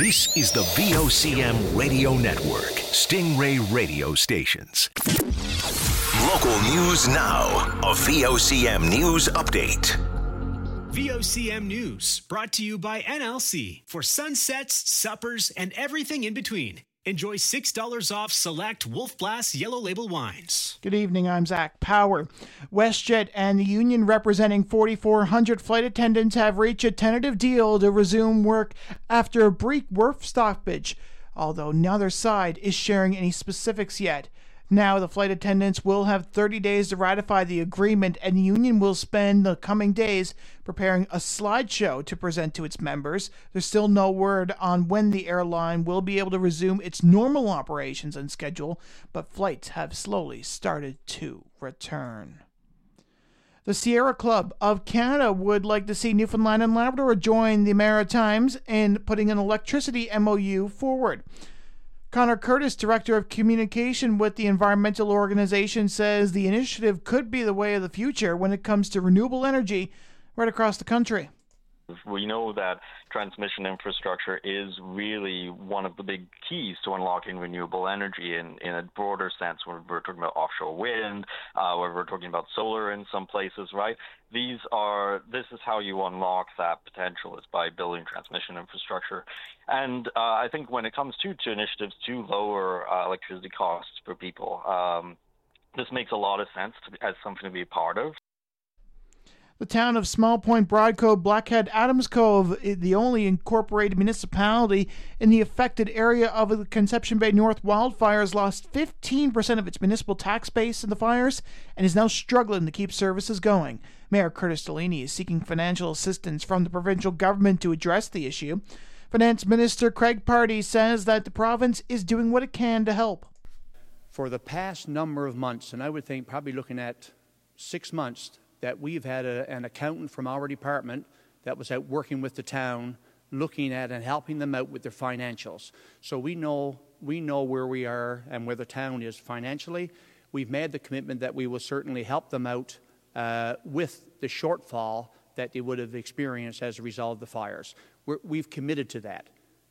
This is the VOCM Radio Network, Stingray radio stations. Local news now, a VOCM news update. VOCM News, brought to you by NLC for sunsets, suppers, and everything in between. Enjoy $6 off select Wolf Blass Yellow Label wines. Good evening, I'm Zach Power. WestJet and the union representing 4,400 flight attendants have reached a tentative deal to resume work after a brief work stoppage, although neither side is sharing any specifics yet. Now the flight attendants will have 30 days to ratify the agreement, and the union will spend the coming days preparing a slideshow to present to its members. There's still no word on when the airline will be able to resume its normal operations and schedule, but flights have slowly started to return. The Sierra Club of Canada would like to see Newfoundland and Labrador join the Maritimes in putting an electricity MOU forward. Connor Curtis, Director of Communication with the environmental organization, says the initiative could be the way of the future when it comes to renewable energy right across the country. We know that transmission infrastructure is really one of the big keys to unlocking renewable energy in a broader sense when we're talking about offshore wind, when we're talking about solar in some places, right? This is how you unlock that potential, is by building transmission infrastructure. And I think when it comes to initiatives to lower electricity costs for people, this makes a lot of sense as something to be a part of. The town of Small Point, Broad Cove, Blackhead, Adams Cove, the only incorporated municipality in the affected area of the Conception Bay North wildfires, lost 15% of its municipal tax base in the fires and is now struggling to keep services going. Mayor Curtis Delaney is seeking financial assistance from the provincial government to address the issue. Finance Minister Craig Party says that the province is doing what it can to help. For the past number of months, and I would think probably looking at 6 months, that we've had an accountant from our department that was out working with the town, looking at and helping them out with their financials. So we know where we are and where the town is financially. We've made the commitment that we will certainly help them out with the shortfall that they would have experienced as a result of the fires. We've committed to that.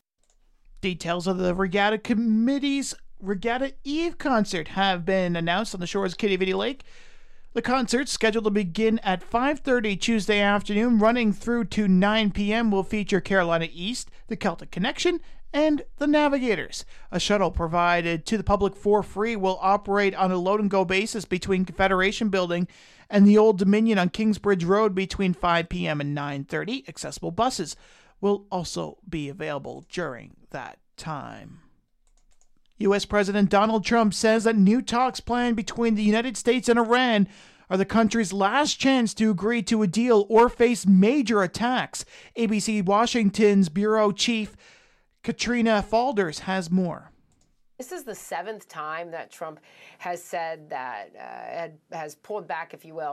Details of the Regatta Committee's Regatta Eve concert have been announced on the shores of Kitivity Lake. The concert, scheduled to begin at 5:30 Tuesday afternoon, running through to 9 p.m., will feature Carolina East, the Celtic Connection, and the Navigators. A shuttle provided to the public for free will operate on a load-and-go basis between Confederation Building and the Old Dominion on Kingsbridge Road between 5 p.m. and 9:30. Accessible buses will also be available during that time. U.S. President Donald Trump says that new talks planned between the United States and Iran are the country's last chance to agree to a deal or face major attacks. ABC Washington's bureau chief Katrina Falders has more. This is the seventh time that Trump has said that, has pulled back, if you will,